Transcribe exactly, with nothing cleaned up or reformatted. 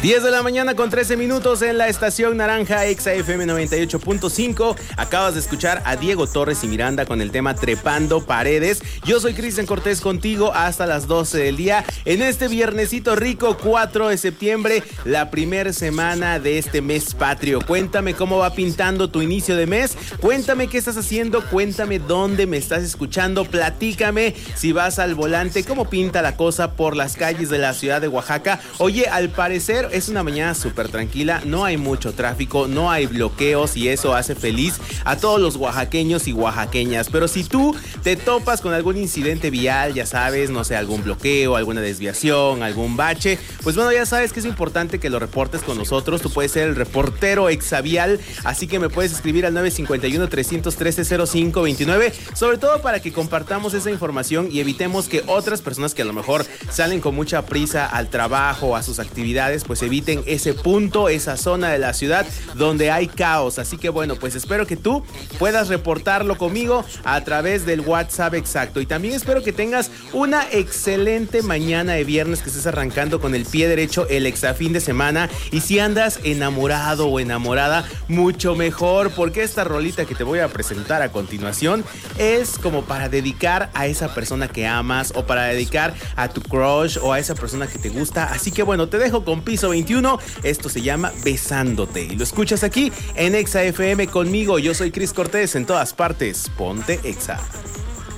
diez de la mañana con trece minutos en la estación naranja Exa F M noventa y ocho punto cinco. Acabas de escuchar a Diego Torres y Miranda con el tema Trepando Paredes. Yo soy Cristian Cortés contigo hasta las doce del día en este viernesito rico, cuatro de septiembre, la primera semana de este mes patrio. Cuéntame cómo va pintando tu inicio de mes, cuéntame qué estás haciendo, cuéntame dónde me estás escuchando, platícame si vas al volante, cómo pinta la cosa por las calles de la ciudad de Oaxaca. Oye, al parecer es una mañana súper tranquila, no hay mucho tráfico, no hay bloqueos y eso hace feliz a todos los oaxaqueños y oaxaqueñas. Pero si tú te topas con algún incidente vial, ya sabes, no sé, algún bloqueo, alguna desviación, algún bache, pues bueno, ya sabes que es importante que lo reportes con nosotros. Tú puedes ser el reportero exavial, así que me puedes escribir al nueve cinco uno, tres uno tres, cero cinco dos nueve, sobre todo para que compartamos esa información y evitemos que otras personas que a lo mejor salen con mucha prisa al trabajo o a sus actividades, pues eviten ese punto, esa zona de la ciudad donde hay caos. Así que bueno, pues espero que tú puedas reportarlo conmigo a través del WhatsApp exacto. Y también espero que tengas una excelente mañana de viernes, que estés arrancando con el pie derecho el exafín de semana. Y si andas enamorado o enamorada, mucho mejor, porque esta rolita que te voy a presentar a continuación es como para dedicar a esa persona que amas o para dedicar a tu crush o a esa persona que te gusta. Así que bueno, te dejo con Piso veintiuno. Esto se llama Besándote y lo escuchas aquí en Exa F M conmigo. Yo soy Cris Cortés, en todas partes. Ponte Exa.